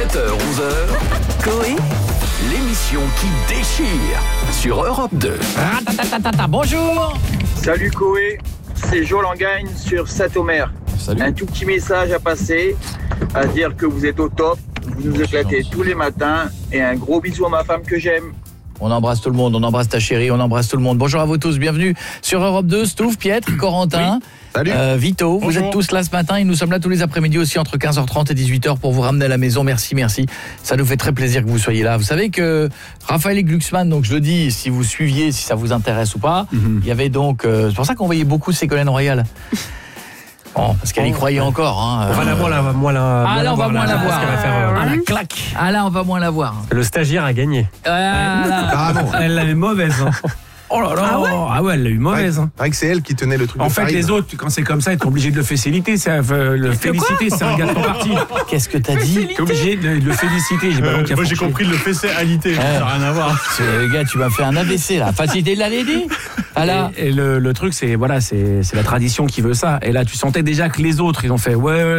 7h-11h, Coé, l'émission qui déchire sur Europe 2. Bonjour. Salut Coé, c'est Jo Langagne sur Saint-Omer. Salut. Un tout petit message à passer, à dire que vous êtes au top, vous nous éclatez tous les matins et un gros bisou à ma femme que j'aime. On embrasse tout le monde, on embrasse ta chérie, on embrasse tout le monde. Bonjour à vous tous, bienvenue sur Europe 2, Stouff, Pietre, Corentin, Salut. Vito. Bonjour. Vous êtes tous là ce matin et nous sommes là tous les après-midi aussi entre 15h30 et 18h pour vous ramener à la maison. Merci. Ça nous fait très plaisir que vous soyez là. Vous savez que Raphaël Glucksmann, donc je le dis, si vous suiviez, si ça vous intéresse ou pas, il y avait donc... c'est pour ça qu'on voyait beaucoup Ségolène Royal. Bon, parce qu'elle y croyait encore. Hein. On va la voir, là, on va moins la voir. Parce qu'elle va faire la claque. Ah là, on va moins la voir. Le stagiaire a gagné. Elle l'avait mauvaise. Hein. Oh là là. Ah ouais, elle l'a eu mauvaise. Hein. Vrai que c'est elle qui tenait le truc. En de fait, farine. les autres, quand c'est comme ça, t'es obligé de le féliciter. Le féliciter, c'est un gars de ton parti. Qu'est-ce que t'as dit? T'es obligé de le féliciter. J'ai pas compris. Moi j'ai compris le fécalité, ça n'a rien à voir. Les gars, tu m'as fait un AVC là. Facilité de la lady. Voilà. Et le truc, c'est la tradition qui veut ça. Et là, tu sentais déjà que les autres, ils ont fait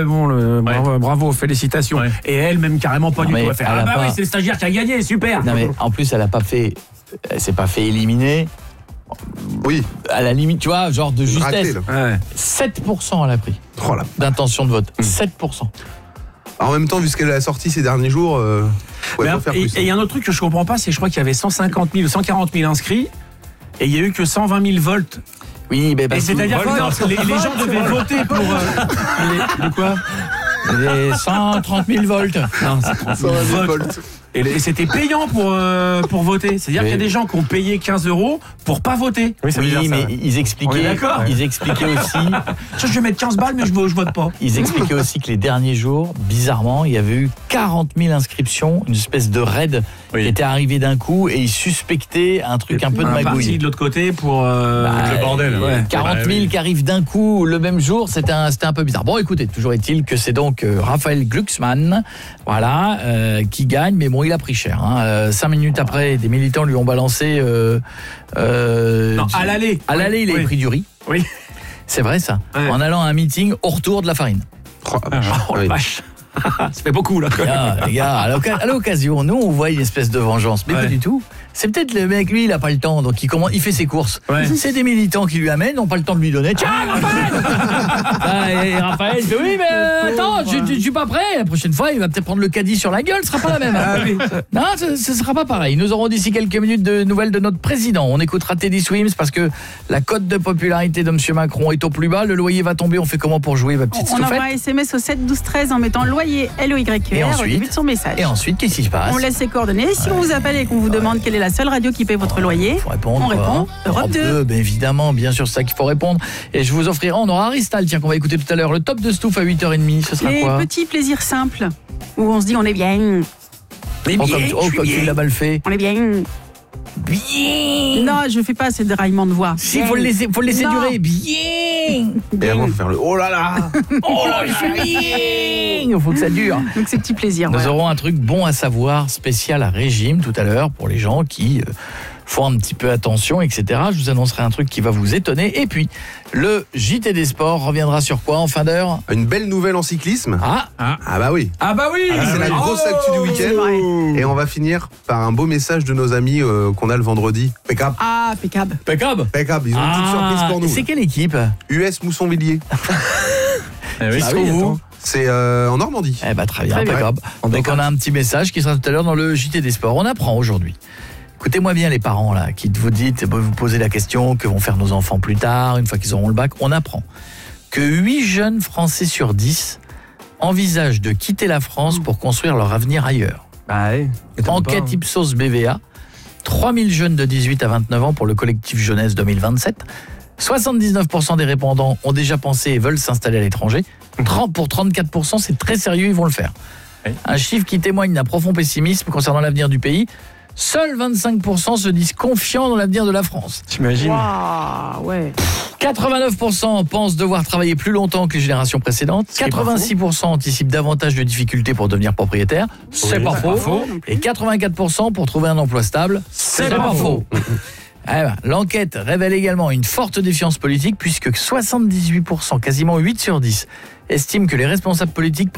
bravo, félicitations. Ouais. Et elle, même carrément pas du tout. Elle fait elle a pas... oui, c'est le stagiaire qui a gagné, super. Non mais en plus, elle s'est pas fait éliminer. Oui. À la limite, tu vois, genre de justesse. Raté, Ouais. 7% elle a pris Oh là. d'intention de vote. 7%. En même temps, vu ce qu'elle a sorti ces derniers jours, Mais faut faire et plus. il y a un autre truc que je comprends pas, c'est je crois qu'il y avait 150 000 ou 140 000 inscrits et il y a eu que 120 000 votes. Oui, mais Et c'est-à-dire que les gens devaient voter pour... de quoi? les 130 000 volts. Non, c'est 120 volts. Et c'était payant pour voter. C'est-à-dire qu'il y a des gens qui ont payé 15 € pour pas voter. Oui, mais ils On est expliquaient d'accord. aussi... Je vais mettre 15 balles, mais je vote pas. Ils expliquaient aussi que les derniers jours, bizarrement, il y avait eu 40 000 inscriptions, une espèce de raid qui était arrivé d'un coup et ils suspectaient un truc un peu de Un parti magouille. de l'autre côté pour... le bordel. Ouais. 40 000 qui arrivent d'un coup le même jour, c'était un peu bizarre. Bon, écoutez, toujours est-il que c'est donc Raphaël Glucksmann, voilà, qui gagne, mais bon, il a pris cher. 5 minutes après, des militants lui ont balancé... Non, à l'aller. À l'aller, il a Oui. pris du riz. Oui. C'est vrai ça. Ouais. En allant à un meeting, au retour de la farine. Oh, Oh la oui. vache. Ça fait beaucoup là. Les gars, à l'occasion, nous on voit une espèce de vengeance, mais Ouais. pas du tout. C'est peut-être le mec, lui, il a pas le temps, donc il fait ses courses. Ouais. C'est des militants qui lui amènent, n'ont pas le temps de lui donner. Tiens, Raphaël Et Raphaël fait oui, mais attends, je suis pas prêt. La prochaine fois, il va peut-être prendre le caddie sur la gueule, ce sera pas la même. Non, ce sera pas pareil. Nous aurons d'ici quelques minutes de nouvelles de notre président. On écoutera Teddy Swims parce que la cote de popularité de M. Macron est au plus bas. Le loyer va tomber. On fait comment pour jouer, ma petite On envoie Stouffette? un SMS au 7 12 13 en mettant loyer Et LOYER au ensuite début de son message. Et ensuite, qu'est-ce qui se passe? On laisse ses coordonnées. Si on vous appelle et qu'on vous demande quelle est la seule radio qui paie votre loyer, Faut répondre, on répond Europe 2. Ben évidemment, bien sûr, c'est ça qu'il faut répondre. Et je vous offrirai, on aura Aristal, tiens, qu'on va écouter tout à l'heure. Le top de Stouff à 8h30, ce sera Les quoi? petits plaisirs simples où on se dit on est bien, Comme tu l'as mal fait. on est bien. Bien. Non, je fais pas ces déraillements de voix. Si, faut le laisser Non. durer. Bien. Et avant, faut faire le oh là là. Oh là, je suis bien. Il faut que ça dure. Donc ces petits plaisirs. Nous voilà. aurons un truc bon à savoir, spécial à régime tout à l'heure pour les gens qui font un petit peu attention, etc. Je vous annoncerai un truc qui va vous étonner. Et puis, le JT des sports reviendra sur quoi en fin d'heure? Une belle nouvelle en cyclisme. Ah, Ah bah oui. Ah bah oui. C'est la grosse actu du C'est week-end. vrai. Et on va finir par un beau message de nos amis qu'on a le vendredi. Pekab. Ah, impeccable. impeccable. Pekab, ils ont une petite surprise pour nous. C'est quelle équipe? US Mousson-Villiers. oui, Ah oui, vous C'est en Normandie. Eh ben très bien, Très bien. impeccable. Donc on a un petit message qui sera tout à l'heure dans le JT des sports. On apprend aujourd'hui. Écoutez-moi bien les parents là, qui vous dites, vous posez la question, que vont faire nos enfants plus tard, une fois qu'ils auront le bac. On apprend que 8 jeunes Français sur 10 envisagent de quitter la France pour construire leur avenir ailleurs. Bah ouais. Enquête Ipsos BVA, 3000 jeunes de 18 à 29 ans pour le collectif Jeunesse 2027. 79% des répondants ont déjà pensé et veulent s'installer à l'étranger. Pour 34%, c'est très sérieux, ils vont le faire. Oui. Un chiffre qui témoigne d'un profond pessimisme concernant l'avenir du pays. Seuls 25% se disent confiants dans l'avenir de la France. T'imagines? Waouh, ouais. 89% pensent devoir travailler plus longtemps que les générations précédentes. 86% anticipent davantage de difficultés pour devenir propriétaire. C'est pas faux. Et 84% pour trouver un emploi stable. C'est pas faux. Eh ben, l'enquête révèle également une forte défiance politique puisque 78%, quasiment 8 sur 10, estiment que les responsables politiques